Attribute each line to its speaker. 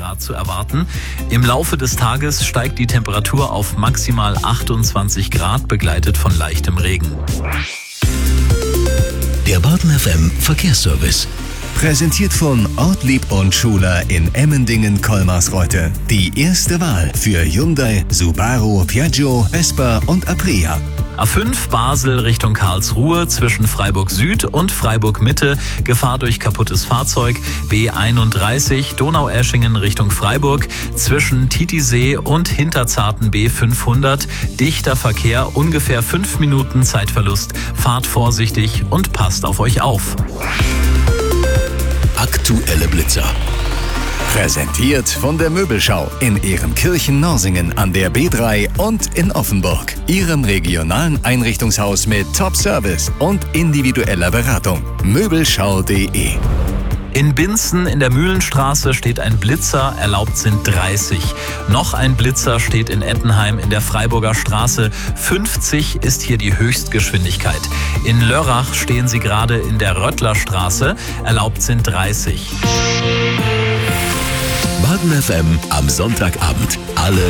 Speaker 1: Grad zu erwarten. Im Laufe des Tages steigt die Temperatur auf maximal 28 Grad, begleitet von leichtem Regen.
Speaker 2: Der Baden FM Verkehrsservice. Präsentiert von Ortlieb und Schuler in Emmendingen-Kolmarsreuth. Die erste Wahl für Hyundai, Subaru, Piaggio, Vespa und Aprilia.
Speaker 1: A5 Basel Richtung Karlsruhe zwischen Freiburg Süd und Freiburg Mitte. Gefahr durch kaputtes Fahrzeug. B31 Donaueschingen Richtung Freiburg zwischen Titisee und Hinterzarten B500. Dichter Verkehr, ungefähr 5 Minuten Zeitverlust. Fahrt vorsichtig und passt auf euch auf.
Speaker 2: Aktuelle Blitzer. Präsentiert von der Möbelschau in Ehrenkirchen-Norsingen an der B3 und in Offenburg. Ihrem regionalen Einrichtungshaus mit Top-Service und individueller Beratung. Möbelschau.de.
Speaker 1: In Binzen in der Mühlenstraße steht ein Blitzer, erlaubt sind 30. Noch ein Blitzer steht in Ettenheim in der Freiburger Straße. 50 ist hier die Höchstgeschwindigkeit. In Lörrach stehen sie gerade in der Röttlerstraße, erlaubt sind 30.
Speaker 2: Baden FM am Sonntagabend. Alle